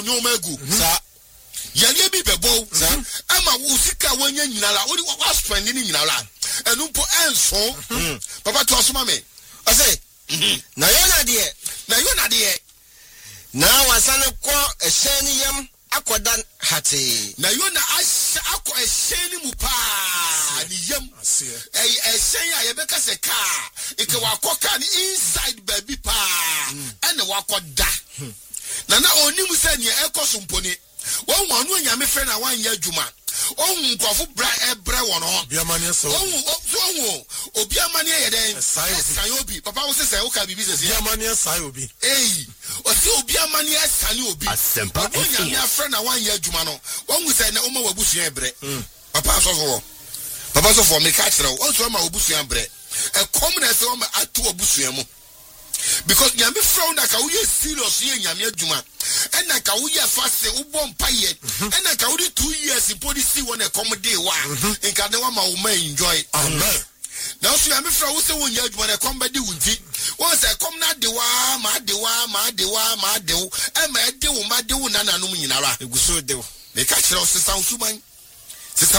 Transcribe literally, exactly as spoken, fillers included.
nyomegu sa yale bi bebo sa ama usika wanya nyinara odi wa spend ni nyinara enu mpo enso papa to asoma me ase na yona de na yona de na wasane ko eheni yam akodan hate na yona akọ eheni mu pa ni yam ase eh eheni a yebeka se ka ike wakoka ni inside baby pa ene wakoda na na onimu se ne ekoso mponi won wanu nyame fe na wan ya adwuma ohun nkofo bra ebra won ho biamane so ohun ohun obiamane ye den sai obi papa wo se se wo ka bibi se se biamane sai obi eh o se obiamane asani obi asempa won nyame afre na wan ya adwuma no won se na o ma wabusu ebre papa so so papa so for me ka kire o so ma wabusu ebre e kom na se o ma atu wabusu mu because nyame frown na ka wo ye serious ye nyame adwuma ena ka wo ye fast wo bom paye ena ka wo di two years policy won e come day wa nka ne wa ma wo ma enjoy amen now so nyame frown wo se wo nya adwuma na come be di wunti wo se come na de wa ma de wa ma de wa ma de wo e ma de wo ma de wo nananom nyinara eguso de wo me ka kire o se san suman